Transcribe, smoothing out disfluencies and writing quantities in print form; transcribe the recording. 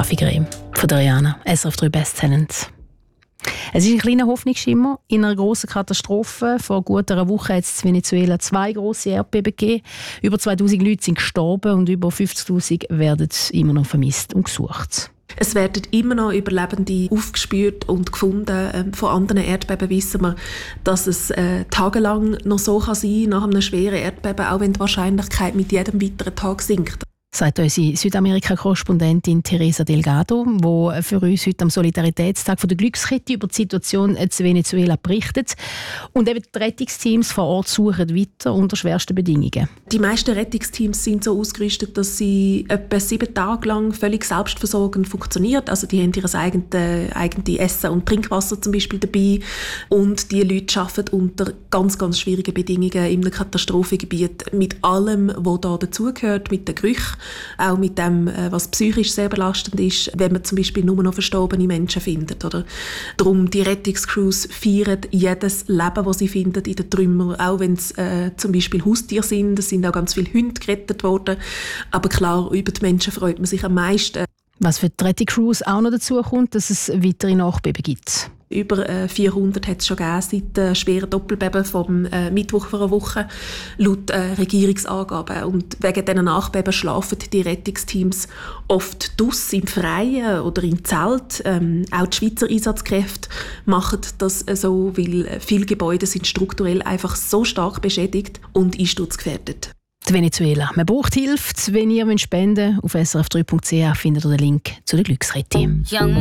Kaffeecreme von der Rihanna, SRF 3 Best Talent. Es ist ein kleiner Hoffnungsschimmer. In einer grossen Katastrophe vor gut einer Woche hat es in Venezuela 2 grosse Erdbeben gegeben. Über 2000 Leute sind gestorben und über 50'000 werden immer noch vermisst und gesucht. Es werden immer noch Überlebende aufgespürt und gefunden. Von anderen Erdbeben wissen wir, dass es tagelang noch so sein kann nach einem schweren Erdbeben, auch wenn die Wahrscheinlichkeit mit jedem weiteren Tag sinkt. Sagt unsere Südamerika-Korrespondentin Teresa Delgado, die für uns heute am Solidaritätstag von der Glückskette über die Situation in Venezuela berichtet. Und eben die Rettungsteams vor Ort suchen weiter unter schwersten Bedingungen. Die meisten Rettungsteams sind so ausgerüstet, dass sie etwa 7 Tage lang völlig selbstversorgend funktionieren. Also die haben ihr eigenes Essen und Trinkwasser zum Beispiel dabei. Und die Leute arbeiten unter ganz, ganz schwierigen Bedingungen in einem Katastrophengebiet mit allem, was da dazugehört, mit den Gerüchen. Auch mit dem, was psychisch sehr belastend ist, wenn man zum Beispiel nur noch verstorbene Menschen findet. Oder? Darum, die Rettungscrews feiern jedes Leben, das sie finden in den Trümmern, auch wenn es zum Beispiel Haustiere sind. Es sind auch ganz viele Hunde gerettet worden. Aber klar, über die Menschen freut man sich am meisten. Was für die Rettungscrews auch noch dazu kommt, dass es weitere Nachbeben gibt. Über 400 hat es schon gegeben seit dem schweren Doppelbeben vom Mittwoch vor einer Woche, laut Regierungsangaben. Und wegen diesen Nachbeben schlafen die Rettungsteams oft draussen im Freien oder im Zelt. Auch die Schweizer Einsatzkräfte machen das so, weil viele Gebäude sind strukturell einfach so stark beschädigt und einsturzgefährdet. Die Venezuela. Man braucht Hilfe. Wenn ihr spenden wollt, auf srf3.ch findet ihr den Link zu der Glückskette.